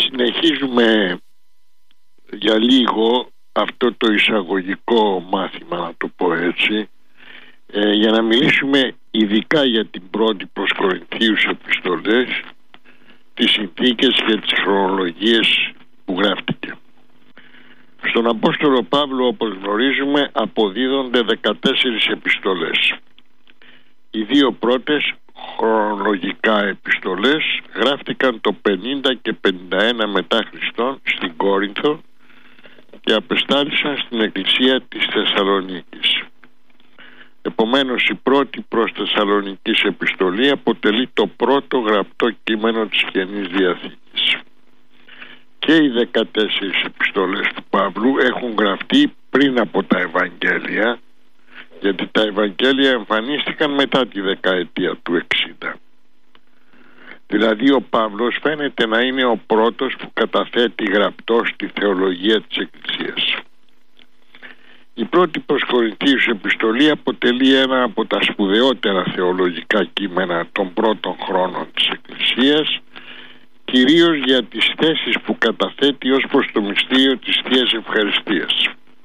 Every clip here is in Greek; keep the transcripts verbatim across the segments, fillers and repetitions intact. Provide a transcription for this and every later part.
συνεχίζουμε για λίγο αυτό το εισαγωγικό μάθημα, να το πω έτσι, ε, για να μιλήσουμε ειδικά για την πρώτη προς Κορινθίους επιστολές, τις συνθήκες και τις χρονολογίες που γράφτηκε. Στον Απόστολο Παύλο, όπως γνωρίζουμε, αποδίδονται δεκατέσσερις επιστολές. Οι δύο πρώτες χρονολογικά επιστολές γράφτηκαν το πενήντα και πενήντα ένα μετά Χριστόν στην Κόρινθο και απεστάλησαν στην εκκλησία της Θεσσαλονίκης. Επομένως, η πρώτη προς Θεσσαλονικής επιστολή αποτελεί το πρώτο γραπτό κείμενο της Καινής Διαθήκης. Και οι δεκατέσσερις επιστολές του Παύλου έχουν γραφτεί πριν από τα Ευαγγέλια, γιατί τα Ευαγγέλια εμφανίστηκαν μετά τη δεκαετία του εξήντα. Δηλαδή ο Παύλος φαίνεται να είναι ο πρώτος που καταθέτει γραπτό στη θεολογία της Εκκλησίας. Η πρώτη προς Κορινθίους επιστολή αποτελεί ένα από τα σπουδαιότερα θεολογικά κείμενα των πρώτων χρόνων της Εκκλησίας, κυρίως για τις θέσεις που καταθέτει ως προς το μυστήριο της Θείας Ευχαριστίας.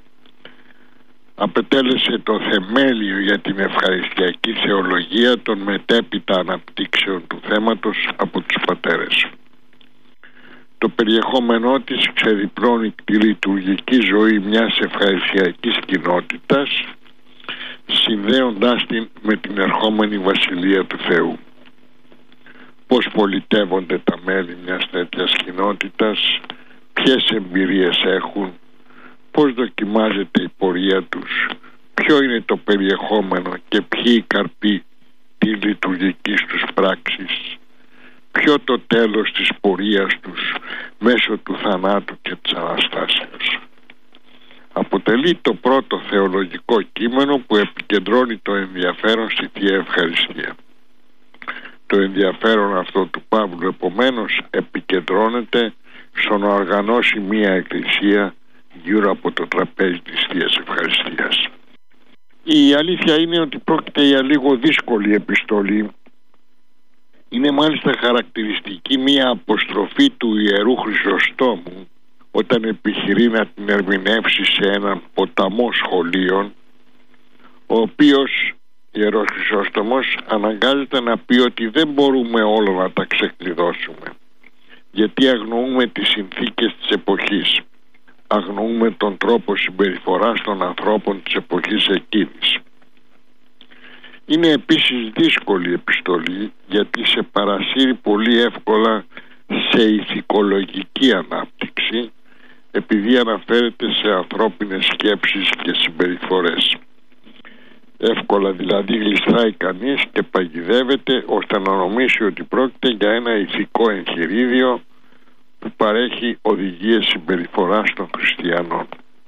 Απετέλεσε το θεμέλιο για την ευχαριστιακή θεολογία των μετέπειτα αναπτύξεων του θέματος από τους πατέρες. Το περιεχόμενό της ξεδιπλώνει τη λειτουργική ζωή μιας ευχαριστιακής κοινότητας, συνδέοντάς την με την ερχόμενη Βασιλεία του Θεού. Πώς πολιτεύονται τα μέλη μιας τέτοιας κοινότητας, ποιες εμπειρίες έχουν, πώς δοκιμάζεται η πορεία τους, ποιο είναι το περιεχόμενο και ποιοι οι καρποί της λειτουργικής τους πράξης, ποιο το τέλος της πορείας τους μέσω του θανάτου και της Αναστάσεως. Αποτελεί το πρώτο θεολογικό κείμενο που επικεντρώνει το ενδιαφέρον στη Θεία Ευχαριστία. Το ενδιαφέρον αυτό του Παύλου επομένως επικεντρώνεται στο να οργανώσει μία εκκλησία γύρω από το τραπέζι της Θείας Ευχαριστίας. Η αλήθεια είναι ότι πρόκειται για λίγο δύσκολη επιστολή. Είναι μάλιστα χαρακτηριστική μία αποστροφή του Ιερού Χρυσοστόμου όταν επιχειρεί να την ερμηνεύσει σε έναν ποταμό σχολείων, ο οποίος Ιερός Χρυσόστομος αναγκάζεται να πει ότι δεν μπορούμε όλα να τα ξεκλειδώσουμε, γιατί αγνοούμε τις συνθήκες της εποχής, αγνοούμε τον τρόπο συμπεριφοράς των ανθρώπων της εποχής εκείνης. Είναι επίσης δύσκολη επιστολή, γιατί σε παρασύρει πολύ εύκολα σε ηθικολογική ανάπτυξη, επειδή αναφέρεται σε ανθρώπινες σκέψεις και συμπεριφορές. Εύκολα δηλαδή γλιστράει κανείς και παγιδεύεται ώστε να νομίσει ότι πρόκειται για ένα ηθικό εγχειρίδιο που παρέχει οδηγίες συμπεριφοράς των χριστιανών.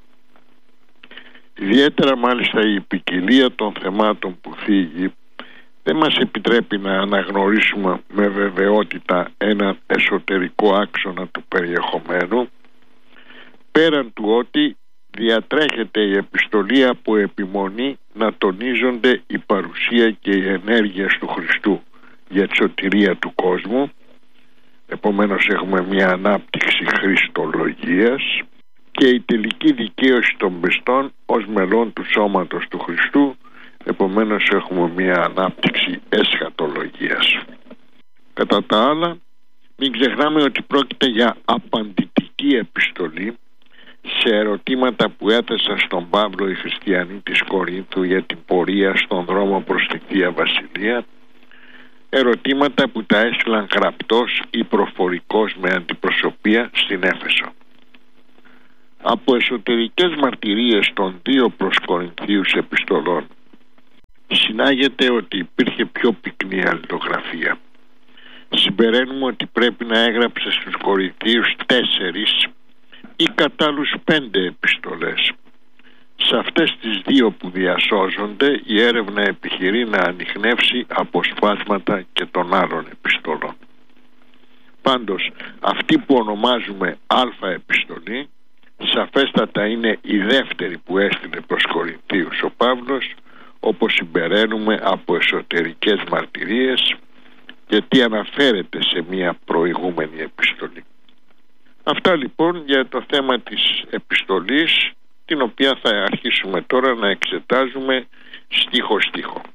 Ιδιαίτερα μάλιστα η ποικιλία των θεμάτων που θίγει δεν μας επιτρέπει να αναγνωρίσουμε με βεβαιότητα έναν εσωτερικό άξονα του περιεχομένου, πέραν του ότι διατρέχεται η επιστολή από επιμονή να τονίζονται η παρουσία και οι ενέργειες του Χριστού για τη σωτηρία του κόσμου. Επομένως έχουμε μια ανάπτυξη χριστολογίας και η τελική δικαίωση των πιστών ως μελών του σώματος του Χριστού. Επομένως έχουμε μια ανάπτυξη εσχατολογίας. Κατά τα άλλα, μην ξεχνάμε ότι πρόκειται για απαντητική επιστολή σε ερωτήματα που έθεσαν στον Παύλο οι χριστιανοί της Κορίνθου για την πορεία στον δρόμο προς τη Θεία Βασιλεία, ερωτήματα που τα έστειλαν γραπτός ή προφορικός με αντιπροσωπεία στην Έφεσο. Από εσωτερικές μαρτυρίες των δύο προς Κορινθίους επιστολών συνάγεται ότι υπήρχε πιο πυκνή αλληλογραφία. Συμπεραίνουμε ότι πρέπει να έγραψε στους Κορινθίους τέσσερις ή κατ' άλλους πέντε επιστολές. Σε αυτές τις δύο που διασώζονται, η έρευνα επιχειρεί να ανιχνεύσει αποσπάσματα και των άλλων επιστολών. Πάντως, αυτή που ονομάζουμε Α επιστολή, σαφέστατα είναι η δεύτερη που έστειλε προς Κορινθίους ο Παύλος, όπως συμπεραίνουμε από εσωτερικές μαρτυρίες, γιατί αναφέρεται σε μια προηγούμενη επιστολή. Αυτά λοιπόν για το θέμα της επιστολής, την οποία θα αρχίσουμε τώρα να εξετάζουμε στίχο-στίχο.